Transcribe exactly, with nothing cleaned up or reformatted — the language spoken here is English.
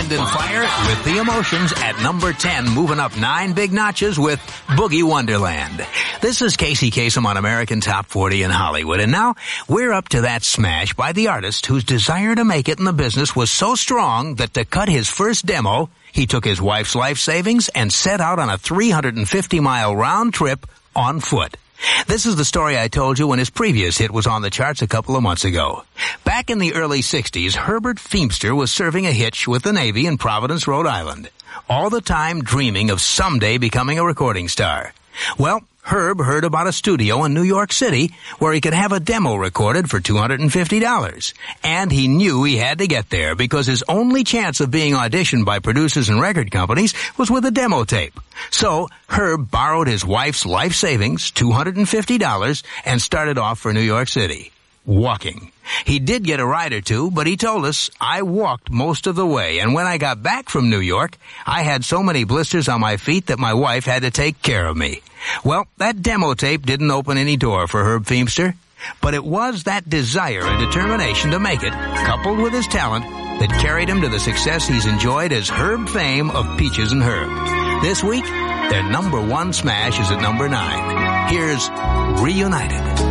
Wind and Fire with the Emotions at number ten, moving up nine big notches with Boogie Wonderland. This is Casey Kasem on American Top forty in Hollywood, and now we're up to that smash by the artist whose desire to make it in the business was so strong that to cut his first demo, he took his wife's life savings and set out on a three hundred fifty mile round trip on foot. This is the story I told you when his previous hit was on the charts a couple of months ago. Back in the early sixties, Herbert Feimster was serving a hitch with the Navy in Providence, Rhode Island, all the time dreaming of someday becoming a recording star. Well, Herb heard about a studio in New York City where he could have a demo recorded for two hundred fifty dollars. And he knew he had to get there because his only chance of being auditioned by producers and record companies was with a demo tape. So Herb borrowed his wife's life savings, two hundred fifty dollars, and started off for New York City, walking. He did get a ride or two, but he told us, I walked most of the way, and when I got back from New York, I had so many blisters on my feet that my wife had to take care of me. Well, that demo tape didn't open any door for Herb Feimster, but it was that desire and determination to make it, coupled with his talent, that carried him to the success he's enjoyed as Herb fame of Peaches and Herb. This week, their number one smash is at number nine. Here's Reunited.